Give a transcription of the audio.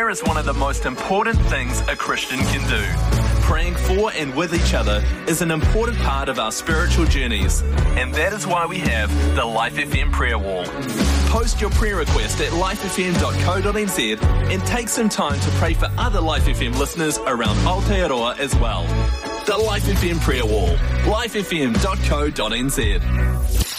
Prayer is one of the most important things a Christian can do. Praying for and with each other is an important part of our spiritual journeys, and that is why we have the Life FM Prayer Wall. Post your prayer request at lifefm.co.nz and take some time to pray for other Life FM listeners around Aotearoa as well. The Life FM Prayer Wall, lifefm.co.nz.